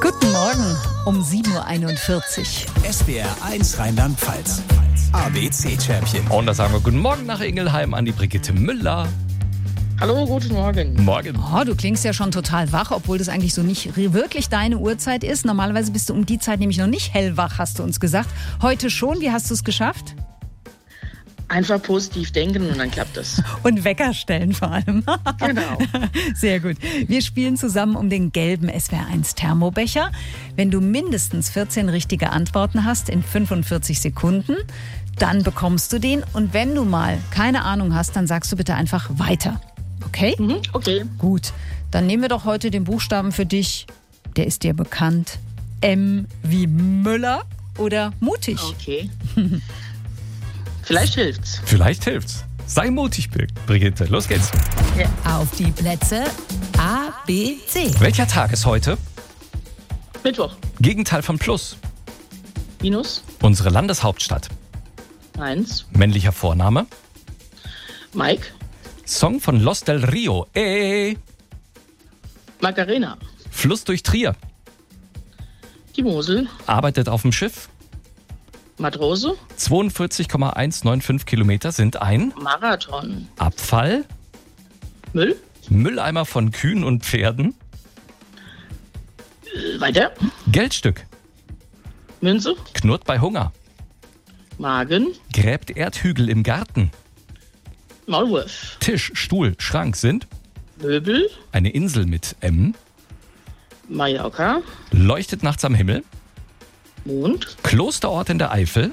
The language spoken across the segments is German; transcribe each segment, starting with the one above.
Guten Morgen um 7.41 Uhr. SWR 1 Rheinland-Pfalz. ABC-Champion. Und da sagen wir guten Morgen nach Ingelheim an die Brigitte Müller. Hallo, guten Morgen. Morgen. Oh, du klingst ja schon total wach, obwohl das eigentlich so nicht wirklich deine Uhrzeit ist. Normalerweise bist du um die Zeit nämlich noch nicht hellwach, hast du uns gesagt. Heute schon. Wie hast du es geschafft? Einfach positiv denken und dann klappt das. Und Wecker stellen vor allem. Genau. Sehr gut. Wir spielen zusammen um den gelben SWR 1 Thermobecher. Wenn du mindestens 14 richtige Antworten hast in 45 Sekunden, dann bekommst du den. Und wenn du mal keine Ahnung hast, dann sagst du bitte einfach weiter. Okay? Okay. Gut. Dann nehmen wir doch heute den Buchstaben für dich. Der ist dir bekannt. M wie Müller oder mutig. Okay. Vielleicht hilft's. Vielleicht hilft's. Sei mutig, Brigitte. Los geht's. Auf die Plätze A, B, C. Welcher Tag ist heute? Mittwoch. Gegenteil von Plus. Minus. Unsere Landeshauptstadt. 1. Männlicher Vorname. Mike. Song von Los del Rio. Macarena. Fluss durch Trier. Die Mosel. Arbeitet auf dem Schiff. Matrose. 42,195 Kilometer sind ein Marathon. Abfall. Müll. Mülleimer von Kühen und Pferden. Weiter. Geldstück. Münze. Knurrt bei Hunger. Magen. Gräbt Erdhügel im Garten. Maulwurf. Tisch, Stuhl, Schrank sind Möbel. eine Insel mit M. Mallorca. Leuchtet nachts am Himmel. Mond. Klosterort in der Eifel.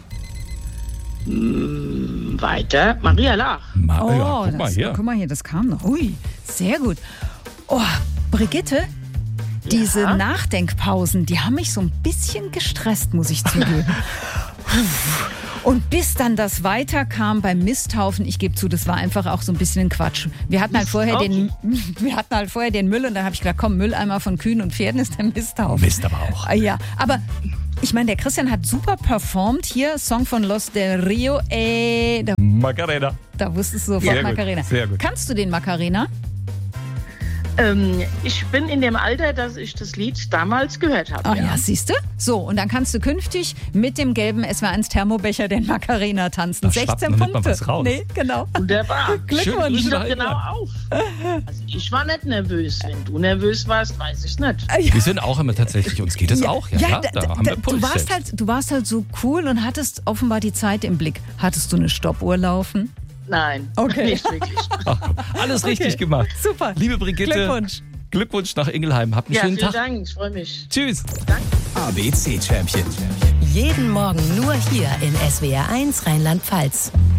Weiter. Maria Lach. Ja, guck mal hier. Guck mal hier, das kam noch. Ui, sehr gut. Oh, Brigitte, diese Nachdenkpausen, die haben mich so ein bisschen gestresst, muss ich zugeben. Und bis dann das weiterkam beim Misthaufen, ich gebe zu, das war einfach auch so ein bisschen ein Quatsch. Wir hatten halt vorher den Müll und dann habe ich gedacht, komm, Mülleimer von Kühen und Pferden ist der Misthaufen. Mist aber auch. Ja, aber ich meine, der Christian hat super performt hier, Song von Los del Rio, Macarena. da wusstest du sofort Sehr gut, Macarena. sehr gut. Kannst du den Macarena? Ich bin in dem Alter, dass ich das Lied damals gehört habe. Ach ja, siehst du? So, und dann kannst du künftig mit dem gelben SWR 1 Thermobecher den Macarena tanzen. Da schwappt 16 noch nicht mal Punkte. was raus. Nee, genau. Wunderbar. Glückwunsch. Grüße Doch nach genau Ingelheim. auf. Also ich war nicht nervös. Wenn du nervös warst, weiß ich nicht. Wir sind auch immer tatsächlich, uns geht es auch. Ja, da haben wir Puls. Du warst halt so cool und hattest offenbar die Zeit im Blick. Hattest du eine Stoppuhr laufen? Nein, Okay. nicht wirklich. Ach, komm, alles richtig gemacht. Super. Liebe Brigitte, Glückwunsch nach Ingelheim. Habt einen Ja, schönen vielen Tag. Dank. Ich freue mich. Tschüss. ABC-Champion. Jeden Morgen nur hier in SWR 1 Rheinland-Pfalz.